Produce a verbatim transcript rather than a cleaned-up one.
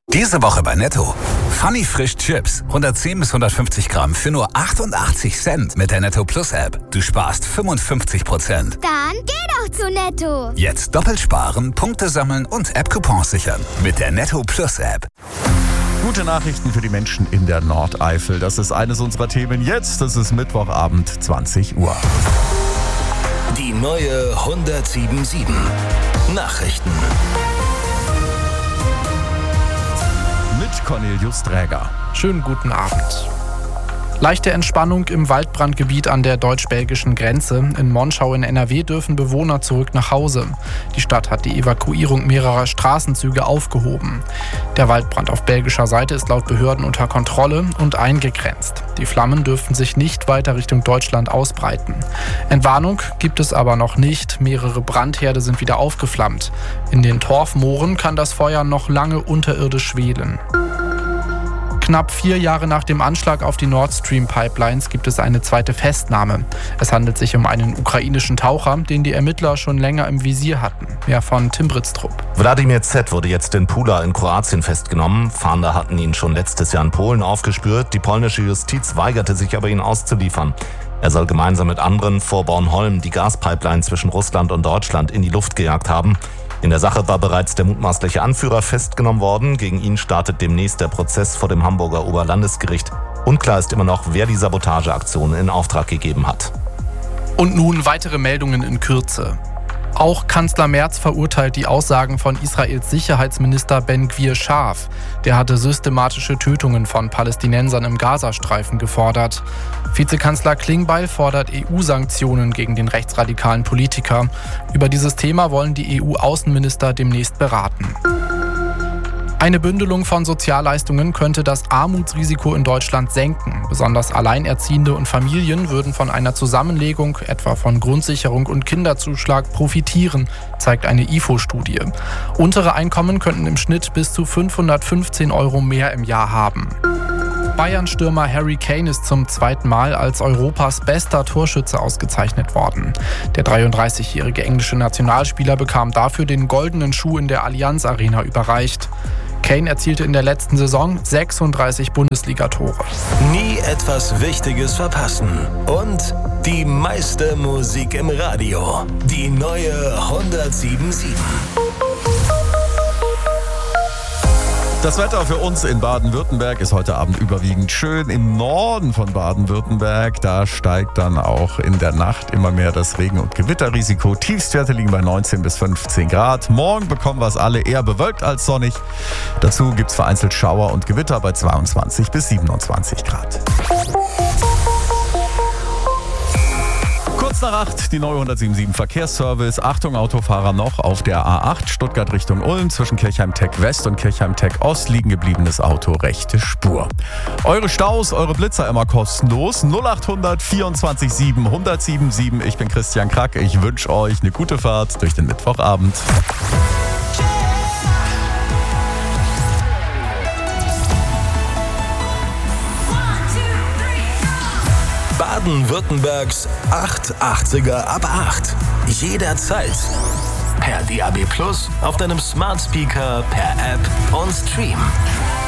Diese Woche bei Netto. Funny Frisch Chips. hundertzehn bis hundertfünfzig Gramm für nur achtundachtzig Cent mit der Netto Plus App. Du sparst fünfundfünfzig Prozent. Dann geh doch zu Netto. Jetzt doppelt sparen, Punkte sammeln und App-Coupons sichern. Mit der Netto Plus App. Gute Nachrichten für die Menschen in der Nordeifel. Das ist eines unserer Themen jetzt. Das ist Mittwochabend, zwanzig Uhr. Die neue hundertsieben Komma sieben. Nachrichten. Mit Cornelius Träger. Schönen guten Abend. Leichte Entspannung im Waldbrandgebiet an der deutsch-belgischen Grenze. In Monschau in N R W dürfen Bewohner zurück nach Hause. Die Stadt hat die Evakuierung mehrerer Straßenzüge aufgehoben. Der Waldbrand auf belgischer Seite ist laut Behörden unter Kontrolle und eingegrenzt. Die Flammen dürften sich nicht weiter Richtung Deutschland ausbreiten. Entwarnung gibt es aber noch nicht. Mehrere Brandherde sind wieder aufgeflammt. In den Torfmooren kann das Feuer noch lange unterirdisch schwelen. Knapp vier Jahre nach dem Anschlag auf die Nord Stream Pipelines gibt es eine zweite Festnahme. Es handelt sich um einen ukrainischen Taucher, den die Ermittler schon länger im Visier hatten. Mehr von Tim Britztrup. Wladimir Z. wurde jetzt in Pula in Kroatien festgenommen. Fahnder hatten ihn schon letztes Jahr in Polen aufgespürt. Die polnische Justiz weigerte sich aber, ihn auszuliefern. Er soll gemeinsam mit anderen vor Bornholm die Gaspipeline zwischen Russland und Deutschland in die Luft gejagt haben. In der Sache war bereits der mutmaßliche Anführer festgenommen worden. Gegen ihn startet demnächst der Prozess vor dem Hamburger Oberlandesgericht. Unklar ist immer noch, wer die Sabotageaktion in Auftrag gegeben hat. Und nun weitere Meldungen in Kürze. Auch Kanzler Merz verurteilt die Aussagen von Israels Sicherheitsminister Ben-Gvir scharf. Der hatte systematische Tötungen von Palästinensern im Gazastreifen gefordert. Vizekanzler Klingbeil fordert E U-Sanktionen gegen den rechtsradikalen Politiker. Über dieses Thema wollen die E U-Außenminister demnächst beraten. Eine Bündelung von Sozialleistungen könnte das Armutsrisiko in Deutschland senken. Besonders Alleinerziehende und Familien würden von einer Zusammenlegung, etwa von Grundsicherung und Kinderzuschlag, profitieren, zeigt eine I F O-Studie. Untere Einkommen könnten im Schnitt bis zu fünfhundertfünfzehn Euro mehr im Jahr haben. Bayern-Stürmer Harry Kane ist zum zweiten Mal als Europas bester Torschütze ausgezeichnet worden. Der dreiunddreißigjährige englische Nationalspieler bekam dafür den goldenen Schuh in der Allianz Arena überreicht. Kane erzielte in der letzten Saison sechsunddreißig Bundesligatore. Nie etwas Wichtiges verpassen. Und die meiste Musik im Radio. Die neue hundertsieben Komma sieben. Das Wetter für uns in Baden-Württemberg ist heute Abend überwiegend schön. Im Norden von Baden-Württemberg, da steigt dann auch in der Nacht immer mehr das Regen- und Gewitterrisiko. Tiefstwerte liegen bei neunzehn bis fünfzehn Grad. Morgen bekommen wir es alle eher bewölkt als sonnig. Dazu gibt es vereinzelt Schauer und Gewitter bei zweiundzwanzig bis siebenundzwanzig Grad. Kurz nach acht, die neue hundertsieben Komma sieben Verkehrsservice. Achtung, Autofahrer noch auf der A acht Stuttgart Richtung Ulm. Zwischen Kirchheim-Tech West und Kirchheim-Tech Ost liegen gebliebenes Auto, rechte Spur. Eure Staus, eure Blitzer immer kostenlos. null achthundert vierundzwanzig sieben hundertsieben sieben. Ich bin Christian Krack. Ich wünsche euch eine gute Fahrt durch den Mittwochabend. Baden-Württembergs achthundertachtziger ab acht. Jederzeit. Per D A B Plus, auf deinem Smart Speaker, per App und Stream.